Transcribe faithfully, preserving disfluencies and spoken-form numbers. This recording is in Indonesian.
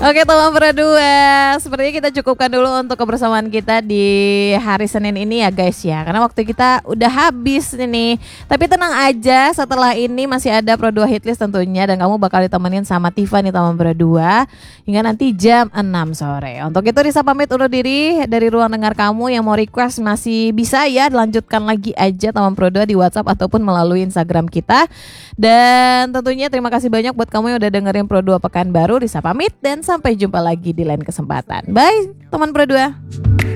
Oke teman berdua, sepertinya kita cukupkan dulu untuk kebersamaan kita di hari Senin ini ya guys ya. Karena waktu kita udah habis ini. Tapi tenang aja, setelah ini masih ada Pro dua Hitlist tentunya. Dan kamu bakal ditemenin sama Tifa nih teman berdua hingga nanti jam enam sore. Untuk itu Risa pamit undur diri dari ruang dengar kamu. Yang mau request masih bisa ya, lanjutkan lagi aja teman Pro dua di WhatsApp ataupun melalui Instagram kita. Dan tentunya terima kasih banyak buat kamu yang udah dengerin Pro dua Pekanbaru. Risa pamit dan sampai jumpa lagi di lain kesempatan. Bye teman Pro dua.